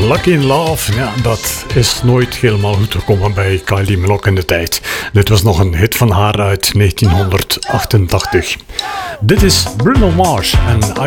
Lucky in Love, ja, dat is nooit helemaal goed gekomen bij Kylie Minogue in de tijd. Dit was nog een hit van haar uit 1988. Dit is Bruno Mars en